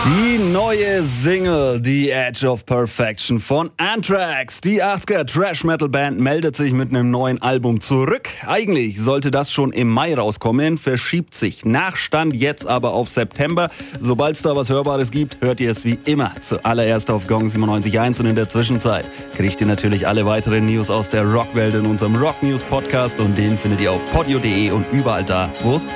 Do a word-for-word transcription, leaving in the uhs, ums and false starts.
Die neue Single, The Edge of Perfection von Anthrax. Die achtziger Thrash-Metal-Band meldet sich mit einem neuen Album zurück. Eigentlich sollte das schon im Mai rauskommen, verschiebt sich nach Stand jetzt aber auf September. Sobald es da was Hörbares gibt, hört ihr es wie immer zuallererst auf Gong siebenundneunzig Komma eins und in der Zwischenzeit kriegt ihr natürlich alle weiteren News aus der Rockwelt in unserem Rock News Podcast und den findet ihr auf podio punkt de und überall da, wo es